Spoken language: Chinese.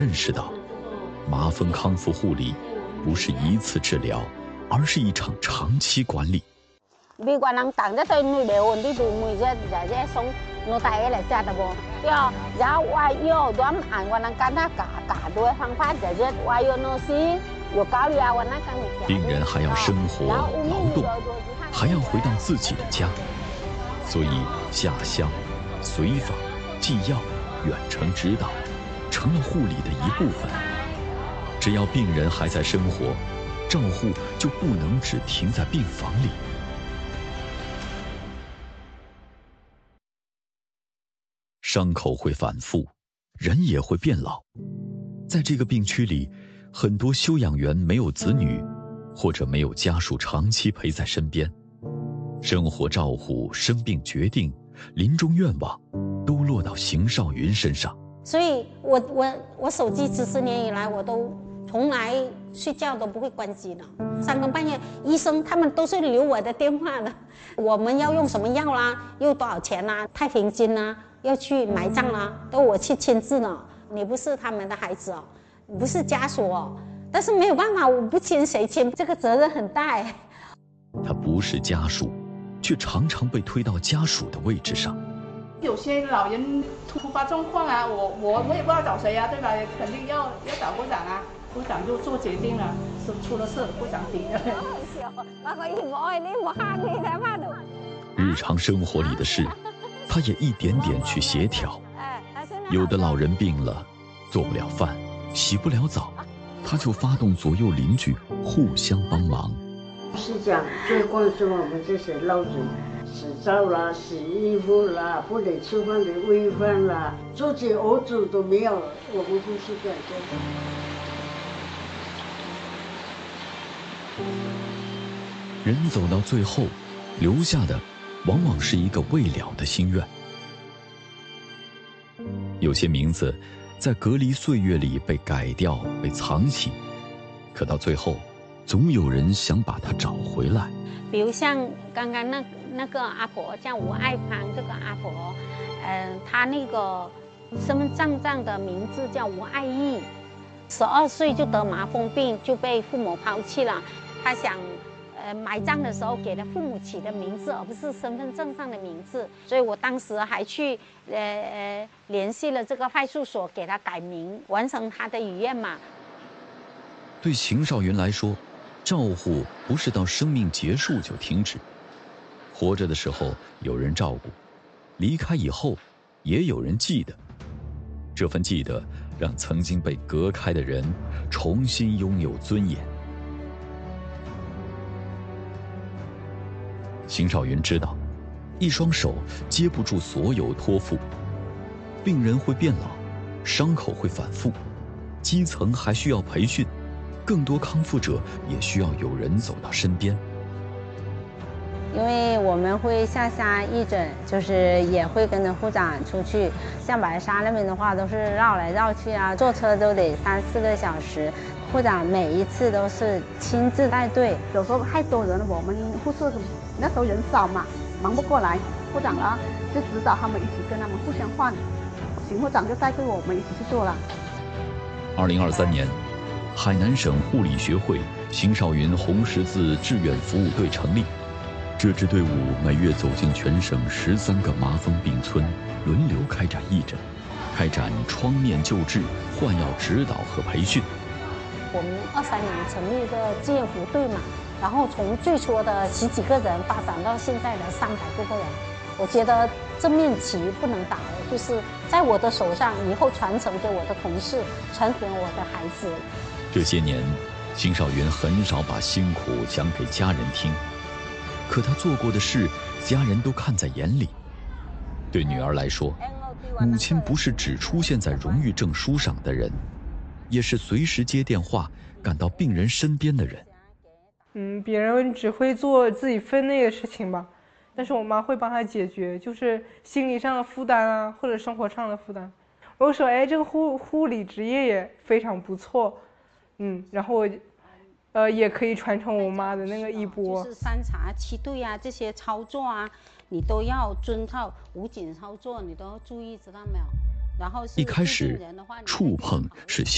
认识到，麻风康复护理不是一次治疗，而是一场长期管理。 美国人当着对每个问题都每个在送弄带来家的不，要然后我有专按我能跟他嘎多方法解决，我有那些有高利啊，我那跟你。 病人还要生活、劳动，还要回到自己的家，所以下乡、随访、寄药、远程指导，成了护理的一部分。只要病人还在生活，照护就不能只停在病房里。伤口会反复，人也会变老。在这个病区里，很多休养员没有子女，或者没有家属长期陪在身边，生活照护、生病决定、临终愿望，都落到邢少云身上。 所以我手机40年以来，我都从来睡觉都不会关机的。3更半夜，医生他们都是留我的电话的。我们要用什么药啦，又多少钱啦，太平间啦，要去埋葬啦，都我去签字呢。你不是他们的孩子哦，你不是家属哦，但是没有办法，我不签谁签？这个责任很大。 他不是家属，却常常被推到家属的位置上。 有些老人突发状况啊，我也不知道找谁啊，对吧？肯定要找部长啊，部长就做决定了，是出了事部长顶着。 日常生活里的事，他也一点点去协调。有的老人病了，做不了饭，洗不了澡，他就发动左右邻居互相帮忙。 市长最关心我们这些老人，洗澡啦、洗衣服啦、不能吃饭的喂饭啦，自己儿子都没有，我们不是这样做的。 人走到最后，留下的往往是一个未了的心愿。有些名字在隔离岁月里被改掉、被藏起，可到最后，总有人想把它找回来。 比如像刚刚那个阿婆叫吴爱芳，这个阿婆，她那个身份证上的名字叫吴爱义，12岁就得麻风病，就被父母抛弃了。她想，埋葬的时候给了父母起的名字，而不是身份证上的名字，所以我当时还去联系了这个派出所，给她改名，完成她的遗愿嘛。 对邢少云来说，照护不是到生命结束就停止，活着的时候有人照顾，离开以后也有人记得。这份记得让曾经被隔开的人重新拥有尊严。邢少云知道，一双手接不住所有托付，病人会变老，伤口会反复，基层还需要培训，更多康复者也需要有人走到身边。 因为我们会下乡义诊，就是也会跟着护长出去。像白沙那边的话，都是绕来绕去啊，坐车都得3-4个小时。护长每一次都是亲自带队， 有时候太多人了，我们护士那时候人少嘛，忙不过来，护长啊就指导他们一起跟他们互相换，邢护长就带队我们一起去做了。 2023年，海南省护理学会邢少云红十字志愿服务队成立。这支队伍每月走进全省13个麻风病村，轮流开展义诊，开展创面救治、换药指导和培训。 我们23年成立一个志愿服务队嘛，然后从最初的10几个人发展到现在的300多个人。我觉得这面旗不能倒，就是在我的手上，以后传承给我的同事，传给我的孩子。 这些年，邢少云很少把辛苦讲给家人听，可他做过的事，家人都看在眼里。对女儿来说，母亲不是只出现在荣誉证书上的人，也是随时接电话赶到病人身边的人。 别人只会做自己分内的事情吧，但是我妈会帮他解决，就是心理上的负担啊，或者生活上的负担。我说，这个护理职业也非常不错，然后我也可以传承我妈的那个衣钵。 就是3查7对啊，这些操作啊，你都要遵照武警操作，你都要注意，知道没有？然后一开始触碰是